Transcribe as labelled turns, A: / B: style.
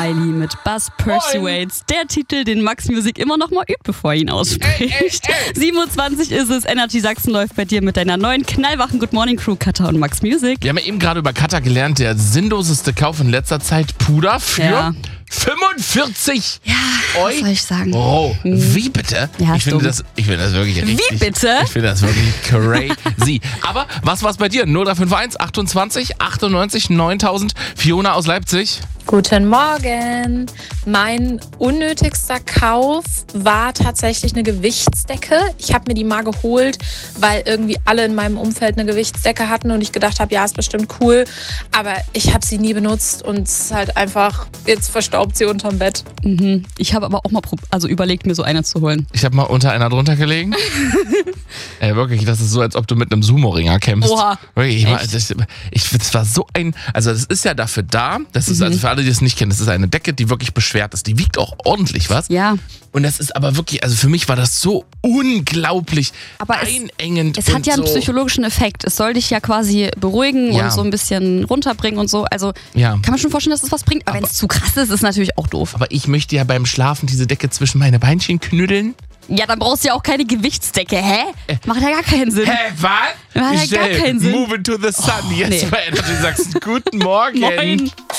A: Kylie mit Buzz Persuades. Der Titel, den Max Music immer noch mal übt, bevor er ihn ausspricht. 7.20 Uhr ist es. Energy Sachsen läuft bei dir mit deiner neuen knallwachen Good Morning Crew, Katha und Max Music.
B: Wir haben ja eben gerade über Katha gelernt, der sinnloseste Kauf in letzter Zeit, Puder für 45
A: was soll ich sagen?
B: Euro. Wie bitte?
A: Ja,
B: ich finde das wirklich richtig.
A: Wie bitte?
B: Ich finde das wirklich crazy. Aber was war's bei dir? 0351 28 98 9000. Fiona aus Leipzig.
C: Guten Morgen. Mein unnötigster Kauf war tatsächlich eine Gewichtsdecke. Ich habe mir die mal geholt, weil irgendwie alle in meinem Umfeld eine Gewichtsdecke hatten und ich gedacht habe, ja, ist bestimmt cool. Aber ich habe sie nie benutzt und es ist halt einfach, jetzt verstaubt sie unterm Bett.
A: Ich habe aber auch mal überlegt, mir so eine zu holen.
B: Ich habe mal unter einer drunter gelegen. Wirklich, das ist so, als ob du mit einem Sumo-Ringer kämpfst.
A: Oha.
B: Wirklich, das war so ein, also das ist ja dafür da, das ist also für alle, die es nicht kennen, das ist eine Decke, die wirklich beschwert ist. Die wiegt auch ordentlich was.
A: Ja.
B: Und das ist aber wirklich, also für mich war das so unglaublich
A: aber
B: einengend.
A: Es hat ja einen psychologischen Effekt. Es soll dich ja quasi beruhigen und so ein bisschen runterbringen und so. Also kann man schon vorstellen, dass es was bringt. Aber wenn es zu krass ist, ist es natürlich auch doof.
B: Aber ich möchte ja beim Schlafen diese Decke zwischen meine Beinchen knüddeln.
A: Ja, dann brauchst du ja auch keine Gewichtsdecke, hä? Macht ja gar keinen Sinn.
B: Was?
A: Macht ja gar keinen Sinn.
B: Moving to the sun. Jetzt bei Energy Sachsen. Guten Morgen.
A: Moin.